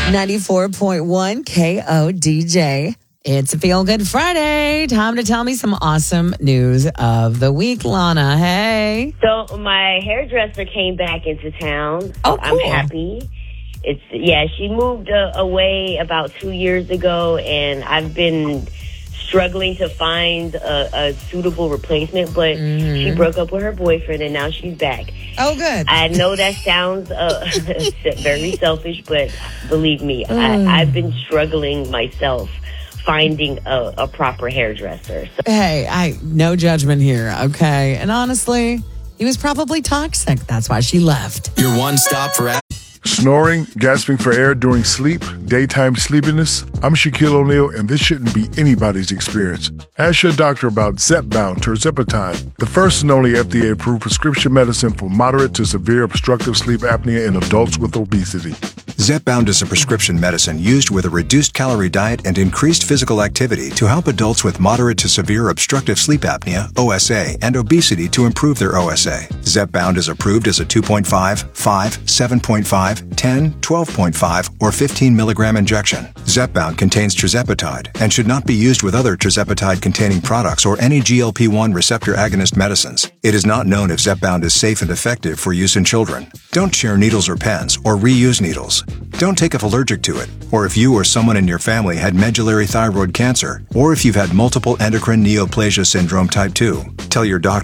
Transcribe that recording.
94.1 KODJ. It's a Feel Good Friday. Time to tell me some awesome news of the week, Lana. Hey. So my hairdresser came back into town. Oh, cool. I'm happy. She moved away about 2 years ago, and I've been struggling to find a suitable replacement, but she broke up with her boyfriend, and now she's back. Oh, good. I know that sounds very selfish, but believe me, I've been struggling myself finding a proper hairdresser. Hey, no judgment here, okay? And honestly, he was probably toxic. That's why she left. Your one stop for Snoring, gasping for air during sleep, daytime sleepiness. I'm Shaquille O'Neal, and this shouldn't be anybody's experience. Ask your doctor about Zepbound tirzepatide, the first and only FDA-approved prescription medicine for moderate to severe obstructive sleep apnea in adults with obesity. Zepbound is a prescription medicine used with a reduced calorie diet and increased physical activity to help adults with moderate to severe obstructive sleep apnea, OSA, and obesity to improve their OSA. Zepbound is approved as a 2.5, 5, 7.5, 10, 12.5, or 15 milligram injection. Zepbound contains tirzepatide and should not be used with other tirzepatide-containing products or any GLP-1 receptor agonist medicines. It is not known if Zepbound is safe and effective for use in children. Don't share needles or pens or reuse needles. Don't take if allergic to it, or if you or someone in your family had medullary thyroid cancer, or if you've had multiple endocrine neoplasia syndrome type 2. Tell your doctor